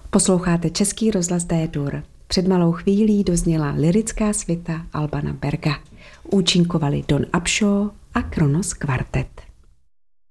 Posloucháte Český rozhlas D-dur. Před malou chvílí dozněla lyrická svita Albana Berga. Účinkovali Don Upshaw a Kronos Quartet.